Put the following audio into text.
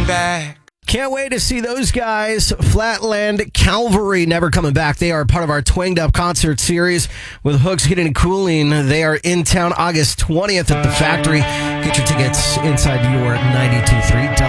back. Can't wait to see those guys. Flatland Calvary never coming back. They are part of our Twanged Up concert series with Hooks Heating and Cooling. They are in town August 20th at the Factory. Get your tickets inside your 92.3